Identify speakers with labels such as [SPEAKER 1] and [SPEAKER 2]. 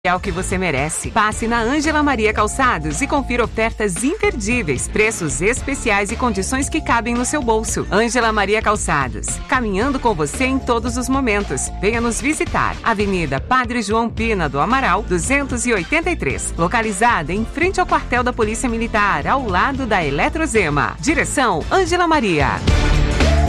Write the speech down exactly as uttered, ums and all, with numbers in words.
[SPEAKER 1] É o que você merece. Passe na Ângela Maria Calçados e confira ofertas imperdíveis, preços especiais e condições que cabem no seu bolso. Ângela Maria Calçados, caminhando com você em todos os momentos. Venha nos visitar. Avenida Padre João Pina do Amaral, duzentos e oitenta e três. Localizada em frente ao quartel da Polícia Militar, ao lado da Eletrozema. Direção Ângela Maria.